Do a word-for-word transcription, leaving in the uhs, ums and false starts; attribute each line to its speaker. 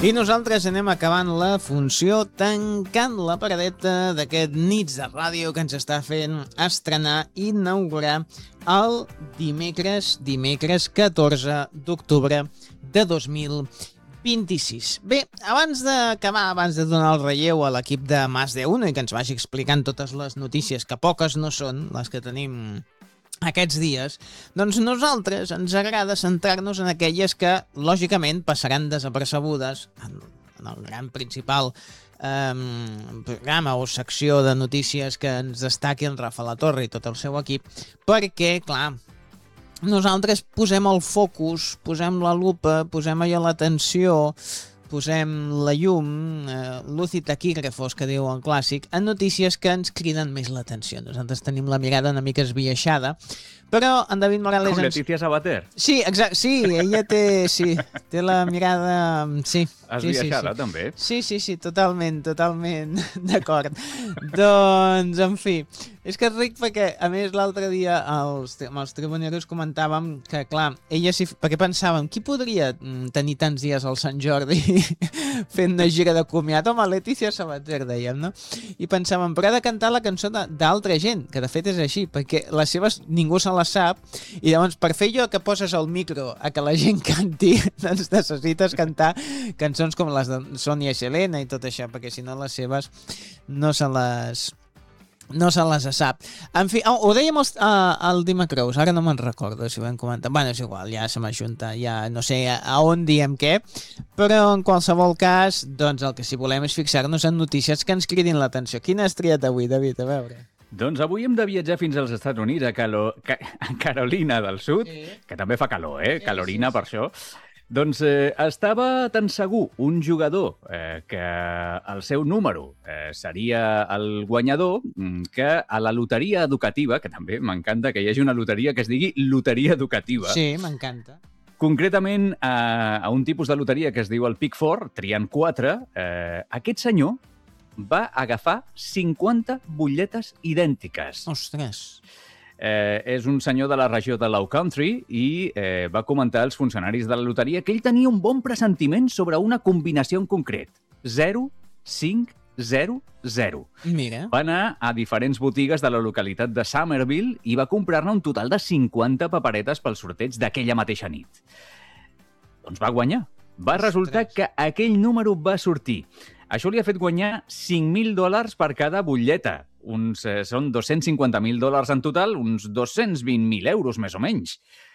Speaker 1: I nosaltres anem acabant la funció tancant la paradeta d'aquest Nits de Ràdio que ens està fent estrenar i inaugurar el dimecres, dimecres catorze d'octubre de dos mil vint-i-sis. Bé, abans d'acabar, abans de donar el relleu a l'equip de Más de Uno i que ens vagi explicant totes les notícies, que poques no són les que tenim aquests dies, doncs nosaltres ens agrada centrar-nos en aquelles que, lògicament, passaran desapercebudes en, en el gran principal eh, programa o secció de notícies que ens destaqui en Rafa La Torre i tot el seu equip, perquè, clar, nosaltres posem el focus, posem la lupa, posem allò l'atenció, posem la llum, eh, luz i taquígrafos, que diu el clàssic, en notícies que ens criden més l'atenció. Nosaltres tenim la mirada una mica esbiaixada, però en David Morales...
Speaker 2: Com Letícia Sabater.
Speaker 1: Sí, exacte, sí, ella té, sí, té la mirada... Sí,
Speaker 2: esbiaixada,
Speaker 1: sí, sí, sí.
Speaker 2: també.
Speaker 1: Sí, sí, sí, totalment, totalment d'acord. Doncs, en fi, és que és ric perquè, a més, l'altre dia els, amb els tribuneros comentàvem que, clar, ella sí... Perquè pensàvem, qui podria tenir tants dies al Sant Jordi fent una gira de comiat? Home, Letícia Sabater, dèiem, no? I pensàvem, però ha de cantar la cançó d'altra gent, que de fet és així, perquè les seves ningú se les sap, i llavors per fer allò que poses el micro a que la gent canti, doncs necessites cantar cançons com les de Sònia Xelena i tot això, perquè si no les seves no se les... no se les sap. En fi, oh, ho dèiem el, uh, el Dimecreus, ara no me'n recordo si ho hem comentat. Bueno, és igual, ja se m'ajunta, ja no sé a, a on diem què, però en qualsevol cas, doncs el que si volem és fixar-nos en notícies que ens cridin l'atenció. Quina has triat avui, David? A veure...
Speaker 2: Doncs avui hem de viatjar fins als Estats Units, a, Calo... Ca... a Carolina del Sud, sí. Que també fa calor, eh? Calorina, sí, sí, sí. Per això. Doncs eh, estava tan segur un jugador eh, que el seu número eh, seria el guanyador, que a la loteria educativa, que també m'encanta que hi hagi una loteria que es digui loteria educativa.
Speaker 1: Sí, m'encanta.
Speaker 2: Concretament, a, a un tipus de loteria que es diu el Pick Four, triant quatre, eh, aquest senyor va agafar cinquanta butlletes idèntiques.
Speaker 1: Ostres!
Speaker 2: Eh, és un senyor de la regió de Low Country i eh, va comentar als funcionaris de la loteria que ell tenia un bon pressentiment sobre una combinació en concret. zero, cinc, zero, zero.
Speaker 1: Mira.
Speaker 2: Va anar a diferents botigues de la localitat de Somerville i va comprar-ne un total de cinquanta paperetes pel sorteig d'aquella mateixa nit. Doncs va guanyar. Va resultar que aquell número va sortir. Això li ha fet guanyar cinc mil dòlars per cada butlleta. Uns, eh, són dos-cents cinquanta mil dòlars en total, uns dos-cents vint mil euros més o menys.